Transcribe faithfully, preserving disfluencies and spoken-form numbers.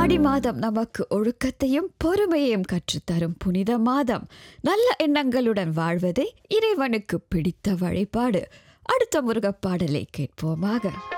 ஆடி மாதம் நமக்கு ஒழுக்கத்தையும் பொறுமையையும் கற்றுத்தரும் புனித மாதம். நல்ல எண்ணங்களுடன் வாழ்வதே இறைவனுக்கு பிடித்த வழிபாடு. அடுத்த முருகப் பாடலை கேட்போமாக.